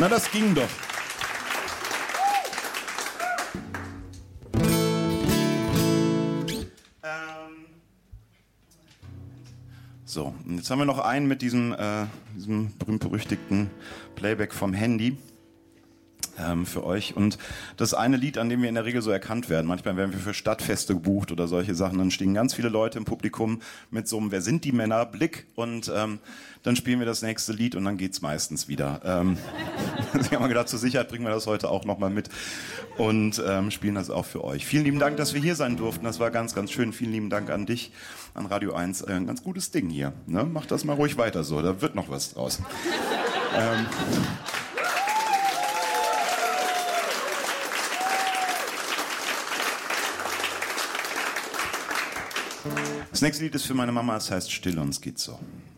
Na, das ging doch. So, und jetzt haben wir noch einen mit diesem berühmt-berüchtigten Playback vom Handy für euch. Und das eine Lied, an dem wir in der Regel so erkannt werden. Manchmal werden wir für Stadtfeste gebucht oder solche Sachen. Dann stehen ganz viele Leute im Publikum mit so einem "Wer sind die Männer?" Blick. Und dann spielen wir das nächste Lied und dann geht's meistens wieder. Ich habe mal gedacht, zur Sicherheit bringen wir das heute auch nochmal mit und spielen das auch für euch. Vielen lieben Dank, dass wir hier sein durften. Das war ganz, ganz schön. Vielen lieben Dank an dich, an Radio 1. Ein ganz gutes Ding hier. Ne? Mach das mal ruhig weiter so. Da wird noch was draus. Das nächste Lied ist für meine Mama, es heißt "Still und es geht so".